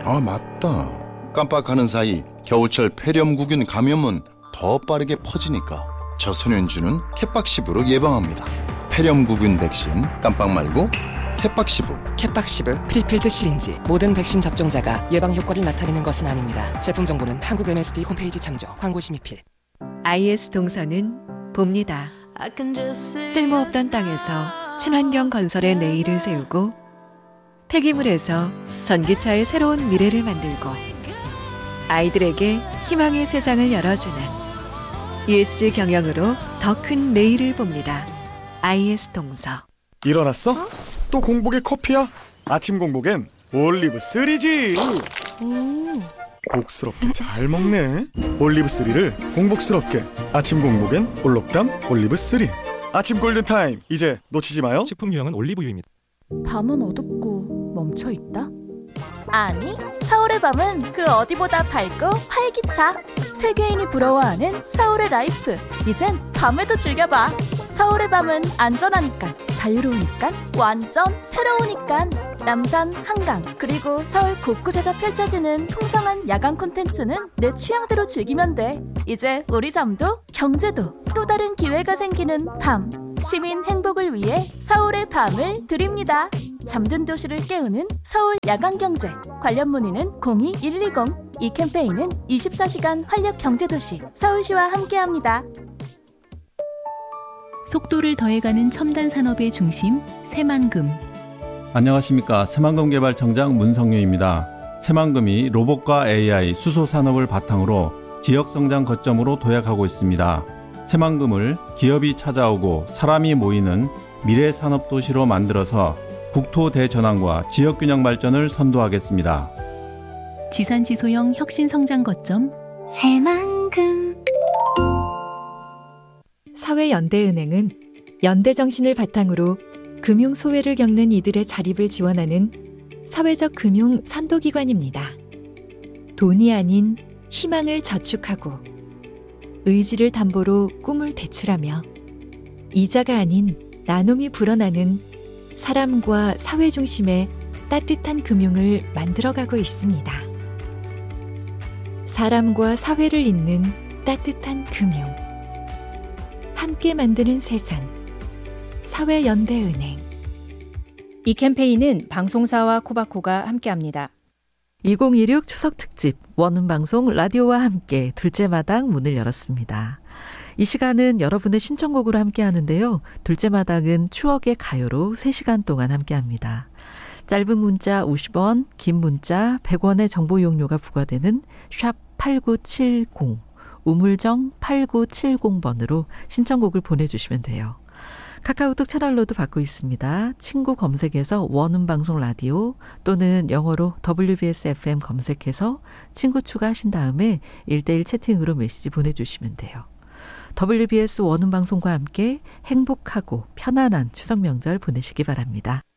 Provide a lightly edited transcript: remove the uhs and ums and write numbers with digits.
아, 맞다. 깜빡하는 사이 겨울철 폐렴구균 감염은 더 빠르게 퍼지니까 저소년주는 캣박시브로 예방합니다. 폐렴구균 백신 깜빡 말고 캣박시브. 캣박시브 프리필드 시린지. 모든 백신 접종자가 예방 효과를 나타내는 것은 아닙니다. 제품 정보는 한국 MSD 홈페이지 참조. 광고 심의필. IS 동서는 봅니다. 쓸모없던 땅에서 친환경 건설의 내일을 세우고 폐기물에서 전기차의 새로운 미래를 만들고 아이들에게 희망의 세상을 열어주는 ESG 경영으로 더 큰 내일을 봅니다. IS 동서. 일어났어? 또 공복에 커피야? 아침 공복엔 올리브 3지. 복스럽게 잘 먹네. 올리브 3를 공복스럽게. 아침 공복엔 올록담 올리브 3. 아침 골든타임, 이제 놓치지 마요. 식품 유형은 올리브유입니다. 밤은 어둡고 멈춰있다? 아니, 서울의 밤은 그 어디보다 밝고 활기차. 세계인이 부러워하는 서울의 라이프. 이젠 밤에도 즐겨봐. 서울의 밤은 안전하니까, 자유로우니까, 완전 새로우니까. 남산, 한강, 그리고 서울 곳곳에서 펼쳐지는 풍성한 야간 콘텐츠는 내 취향대로 즐기면 돼. 이제 우리 잠도 경제도 또 다른 기회가 생기는 밤. 시민 행복을 위해 서울의 밤을 드립니다. 잠든 도시를 깨우는 서울 야간경제. 관련 문의는 02-120. 이 캠페인은 24시간 활력경제도시 서울시와 함께합니다. 속도를 더해가는 첨단 산업의 중심 새만금. 안녕하십니까. 새만금개발청장 문성유입니다. 새만금이 로봇과 AI, 수소산업을 바탕으로 지역성장 거점으로 도약하고 있습니다. 새만금을 기업이 찾아오고 사람이 모이는 미래산업도시로 만들어서 국토 대전환과 지역균형 발전을 선도하겠습니다. 지산지소형 혁신성장 거점 새만금. 사회연대은행은 연대정신을 바탕으로 금융소외를 겪는 이들의 자립을 지원하는 사회적 금융 선도기관입니다. 돈이 아닌 희망을 저축하고 의지를 담보로 꿈을 대출하며 이자가 아닌 나눔이 불어나는 사람과 사회 중심의 따뜻한 금융을 만들어가고 있습니다. 사람과 사회를 잇는 따뜻한 금융. 함께 만드는 세상. 사회연대은행. 이 캠페인은 방송사와 코바코가 함께합니다. 2016 추석특집 원음방송 라디오와 함께 둘째 마당 문을 열었습니다. 이 시간은 여러분의 신청곡으로 함께하는데요. 둘째 마당은 추억의 가요로 3시간 동안 함께합니다. 짧은 문자 50원, 긴 문자 100원의 정보 이용료가 부과되는 샵 8970, 우물정 8970번으로 신청곡을 보내주시면 돼요. 카카오톡 채널로도 받고 있습니다. 친구 검색해서 원음방송 라디오 또는 영어로 WBS FM 검색해서 친구 추가하신 다음에 1대1 채팅으로 메시지 보내주시면 돼요. WBS 원음방송과 함께 행복하고 편안한 추석 명절 보내시기 바랍니다.